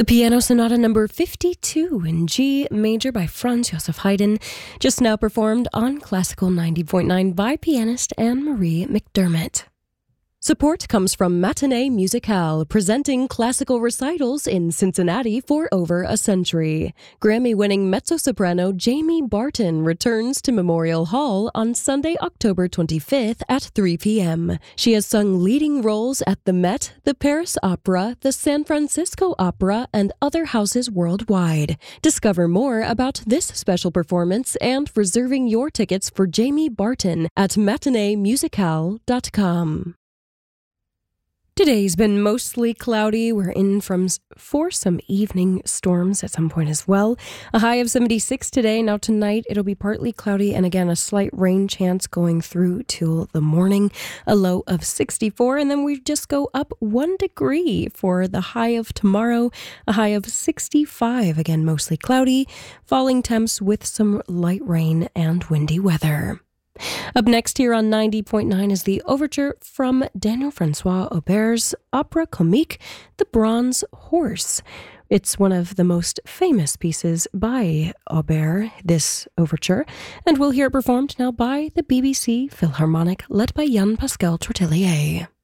The Piano Sonata number 52 in G major by Franz Joseph Haydn, just now performed on Classical 90.9 by pianist Anne-Marie McDermott. Support comes from Matinee Musicale, presenting classical recitals in Cincinnati for over a century. Grammy-winning mezzo-soprano Jamie Barton returns to Memorial Hall on Sunday, October 25th at 3 p.m. She has sung leading roles at the Met, the Paris Opera, the San Francisco Opera, and other houses worldwide. Discover more about this special performance and reserving your tickets for Jamie Barton at matineemusicale.com. Today's been mostly cloudy. We're in for some evening storms at some point as well. A high of 76 today. Now tonight it'll be partly cloudy and again a slight rain chance going through till the morning. A low of 64, and then we just go up 1 degree for the high of tomorrow. A high of 65. Again, mostly cloudy. Falling temps with some light rain and windy weather. Up next here on 90.9 is the overture from Daniel Francois Auber's opera comique, The Bronze Horse. It's one of the most famous pieces by Auber, this overture, and we'll hear it performed now by the BBC Philharmonic, led by Jan-Pascal Tortelier.